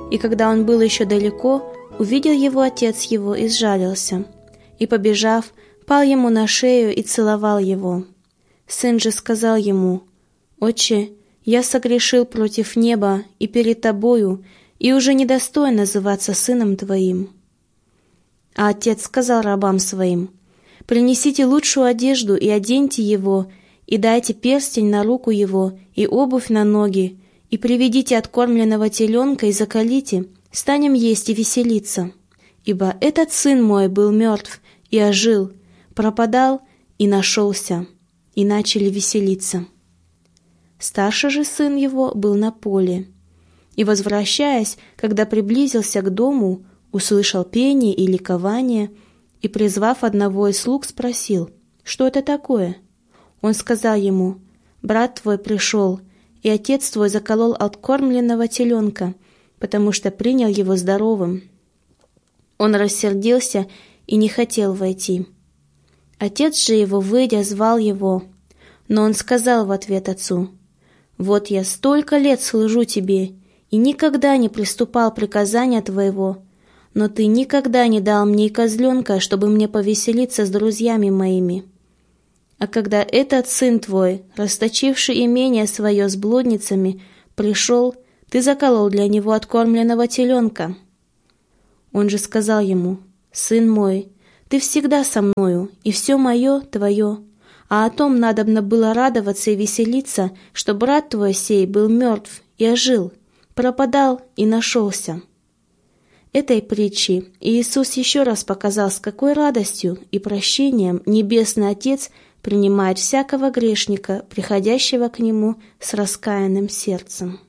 И когда он был еще далеко, увидел его отец его и сжалился, и, побежав, пал ему на шею и целовал его. Сын же сказал ему: «Отче, я согрешил против неба и перед тобою, и уже недостоин называться сыном твоим». А отец сказал рабам своим: «Принесите лучшую одежду и оденьте его, и дайте перстень на руку его и обувь на ноги, и приведите откормленного теленка и заколите, станем есть и веселиться. Ибо этот сын мой был мертв и ожил, пропадал и нашелся». И начали веселиться. Старший же сын его был на поле. И, возвращаясь, когда приблизился к дому, услышал пение и ликование, и, призвав одного из слуг, спросил: «Что это такое?» Он сказал ему: «Брат твой пришел, и отец твой заколол откормленного теленка, потому что принял его здоровым». Он рассердился и не хотел войти. Отец же его, выйдя, звал его, но он сказал в ответ отцу: «Вот я столько лет служу тебе и никогда не приступал приказания твоего, но ты никогда не дал мне и козленка, чтобы мне повеселиться с друзьями моими. А когда этот сын твой, расточивший имение свое с блудницами, пришел, ты заколол для него откормленного теленка». Он же сказал ему: «Сын мой, ты всегда со мною, и все мое твое, а о том надобно было радоваться и веселиться, что брат твой сей был мертв и ожил, пропадал и нашелся». Этой притчи Иисус еще раз показал, с какой радостью и прощением Небесный Отец принимает всякого грешника, приходящего к Нему с раскаянным сердцем.